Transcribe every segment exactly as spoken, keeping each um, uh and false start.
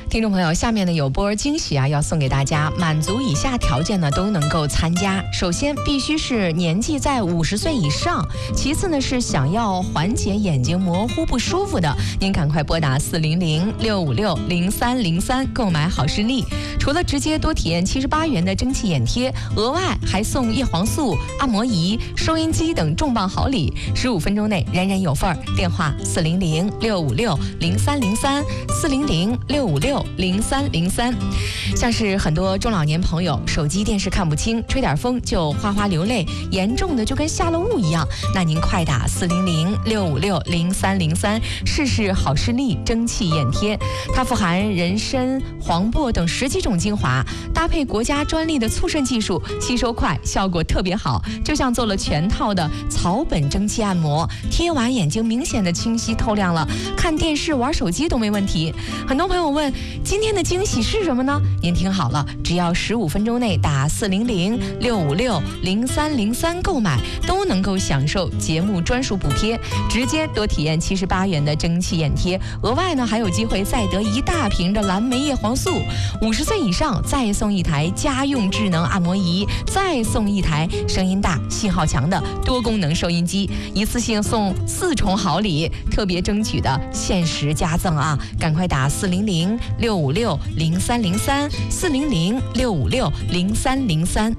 听众朋友，下面呢有波惊喜啊，要送给大家，满足以下条件呢都能够参加。首先必须是年纪在五十岁以上，其次呢是想要缓解眼睛模糊不舒服的，您赶快拨打四零零六五六零三零三购买好视力。除了直接多体验七十八元的蒸汽眼贴，额外还送叶黄素、按摩仪、收音机等重磅好礼，十五分钟内人人有份儿。电话四零零六五六零三零三四零零六五六零三零三。像是很多中老年朋友，手机电视看不清，吹点风就哗哗流泪，严重的就跟下了雾一样，那您快打四零零六五六零三零三试试好视力蒸汽眼贴。它富含人参、黄柏等十几种精华，搭配国家专利的促渗技术，吸收快，效果特别好，就像做了全套的草本蒸汽按摩，贴完眼睛明显的清晰透亮了，看电视玩手机都没问题。很多朋友问今天的惊喜是什么呢？您听好了，只要十五分钟内打四零零六五六零三零三购买，都能够享受节目专属补贴，直接多体验七十八元的蒸汽眼贴，额外呢还有机会再得一大瓶的蓝莓叶黄素，五十岁以上再送一台家用智能按摩仪，再送一台声音大、信号强的多功能收音机，一次性送四重好礼，特别争取的限时加赠啊！赶快打四零零六五六零三零三四零零六五六零三零三。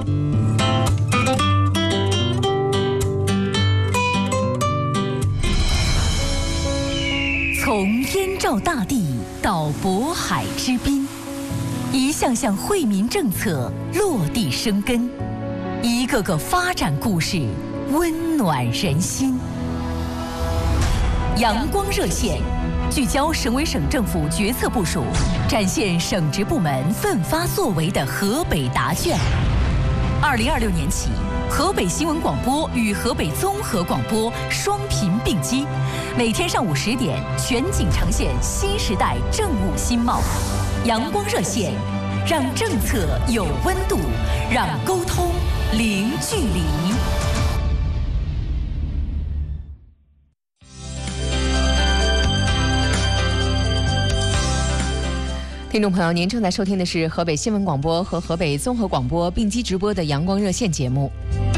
从燕赵大地到渤海之滨，一项项惠民政策落地生根，一个个发展故事温暖人心。阳光热线聚焦省委省政府决策部署，展现省直部门奋发作为的河北答卷。二零二六年起，河北新闻广播与河北综合广播双频并机，每天上午十点全景呈现新时代政务新貌。阳光热线，让政策有温度，让沟通零距离。 听众朋友，您正在收听的是河北新闻广播和河北综合广播并机直播的阳光热线节目。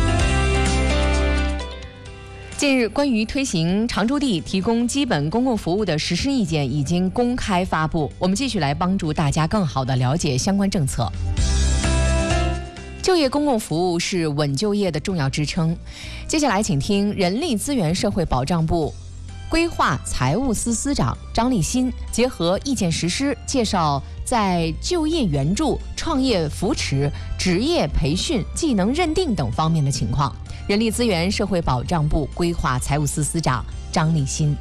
近日，关于推行常住地提供基本公共服务的实施意见已经公开发布，我们继续来帮助大家更好地了解相关政策。就业公共服务是稳就业的重要支撑。接下来请听人力资源社会保障部规划财务司司长张立新结合意见实施，介绍在就业援助、创业扶持、职业培训、技能认定等方面的情况。人力资源社会保障部规划财务司司长张立新。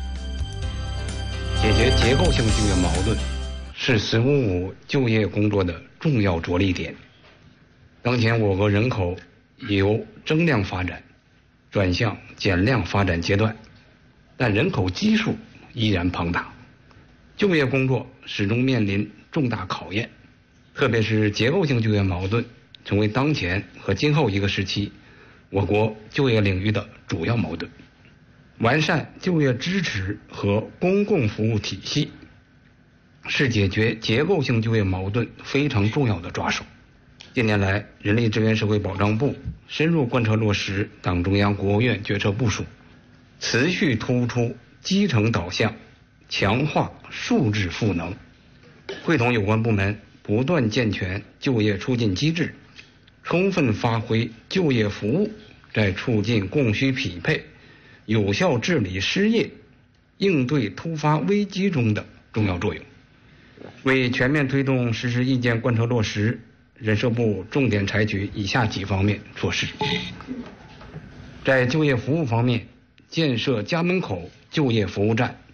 解决结构性就业矛盾是“十五五”就业工作的重要着力点。当前我国人口由增量发展转向减量发展阶段，但人口基数依然庞大，就业工作始终面临重大考验，特别是结构性就业矛盾成为当前和今后一个时期我国就业领域的主要矛盾。完善就业支持和公共服务体系是解决结构性就业矛盾非常重要的抓手。近年来，人力资源社会保障部深入贯彻落实党中央、国务院决策部署，持续突出基层导向，强化素质赋能，会同有关部门不断健全就业促进机制，充分发挥就业服务在促进供需匹配、有效治理失业、应对突发危机中的重要作用。为全面推动实施意见贯彻落实，人社部重点采取以下几方面措施。在就业服务方面，建设家门口就业服务站